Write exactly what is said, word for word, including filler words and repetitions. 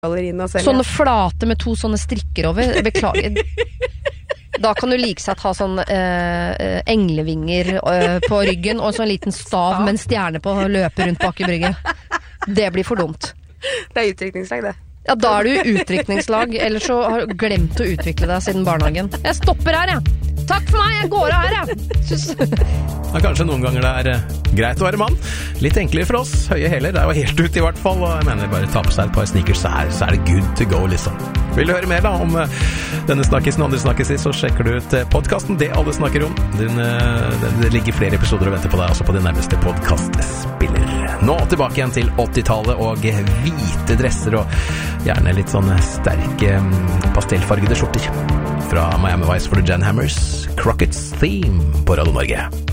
ballerina selv. Sånne flate med to sånne strikker over. Beklager. Da kan du like seg at ha sånn eh, englevinger eh, på ryggen og en sånn liten stav med en stjerne på å løpe rundt bak i brygge. Det blir for dumt. Det er utdrikningslag, det. Ja, da er du utdrikningslag, eller så har du glemt å utvikle deg siden barnehagen. Jeg stopper her, jeg. Takk for meg, jeg går av her, jeg. Ja, kanskje noen ganger det er uh, greit å være mann. Litt enklere for oss. Høye hæler, det er jo helt ut i hvert fall. Og jeg mener bare ta på seg et par sneakers, så er, så er det good to go, liksom. Vil du høre mer da om uh, denne snakkisen og andre snakkis, så sjekker du ut uh, podcasten Det alle snakker om. Den, uh, det ligger flere episoder å vente på deg, også på din nærmeste podcastspiller. Nå tilbake igjen til åttitallet og hvite dresser og gjerne litt sånne sterke um, pastellfargede skjorter. Fra Miami Vice for the Jan Hammers, Crockett's Theme på Radio Norge.